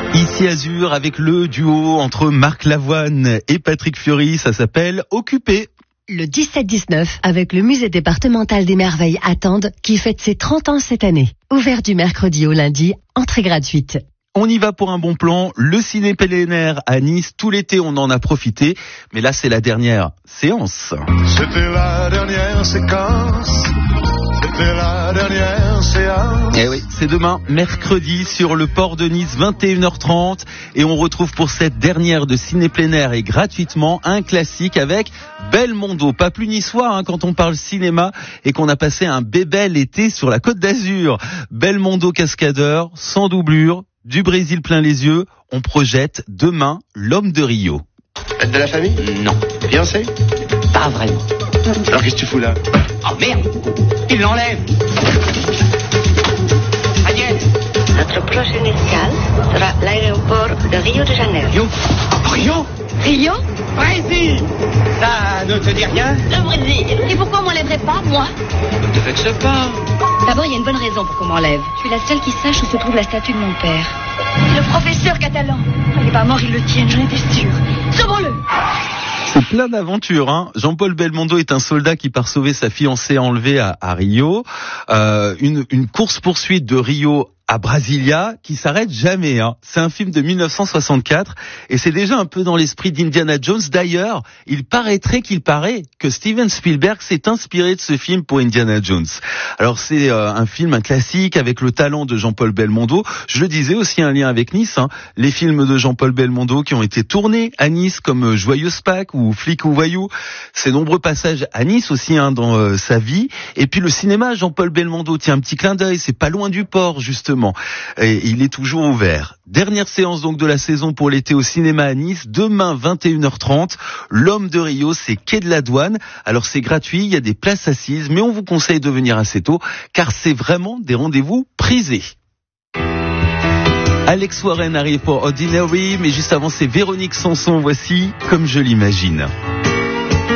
Ici Azur avec le duo entre Marc Lavoine et Patrick Fiori, ça s'appelle Occupé. Le 17-19 avec le musée départemental des merveilles à Tende qui fête ses 30 ans cette année. Ouvert du mercredi au lundi, entrée gratuite. On y va pour un bon plan, le ciné plein air à Nice, tout l'été on en a profité, mais là c'est la dernière séance. C'était la dernière séquence, c'était la dernière séance. Eh oui, c'est demain, mercredi, sur le port de Nice, 21h30, et on retrouve pour cette dernière de ciné plein air et gratuitement un classique avec Belmondo, pas plus niçois quand on parle cinéma et qu'on a passé un bébel été sur la Côte d'Azur. Belmondo cascadeur, sans doublure, du Brésil plein les yeux, on projette demain L'Homme de Rio. Fête de la famille ? Non. Fiancé ? Pas vraiment. Alors qu'est-ce que tu fous là ? Oh merde, il l'enlève. Agnès. Notre prochaine escale sera l'aéroport de Rio de Janeiro. Rio ? Rio ? Brésil. Ça ne te dit rien ? Le Brésil. Et pourquoi on m'enlèverait pas, moi ? Ne te vexe pas. D'abord, il y a une bonne raison pour qu'on m'enlève. Je suis la seule qui sache où se trouve la statue de mon père. Le professeur catalan. Il n'est pas mort, il le tient, j'en étais sûre. Sauvons-le. C'est plein d'aventures, Jean-Paul Belmondo est un soldat qui part sauver sa fiancée enlevée à Rio. Une course-poursuite de Rio à Brasilia qui s'arrête jamais. C'est un film de 1964 et c'est déjà un peu dans l'esprit d'Indiana Jones. D'ailleurs, il paraît que Steven Spielberg s'est inspiré de ce film pour Indiana Jones. Alors c'est un film, un classique avec le talent de Jean-Paul Belmondo. Je le disais, aussi un lien avec Nice. Les films de Jean-Paul Belmondo qui ont été tournés à Nice comme Joyeuse Pâques ou Flic ou Voyou. Ces nombreux passages à Nice aussi dans sa vie. Et puis le cinéma, Jean-Paul Belmondo, tiens, un petit clin d'œil, c'est pas loin du port justement. Et il est toujours ouvert. Dernière séance donc de la saison pour l'été au cinéma à Nice. Demain 21h30, L'Homme de Rio, c'est quai de la Douane. Alors c'est gratuit, il y a des places assises, mais on vous conseille de venir assez tôt car c'est vraiment des rendez-vous prisés. Alex Warren arrive pour Ordinary, mais juste avant c'est Véronique Sanson, voici Comme je l'imagine.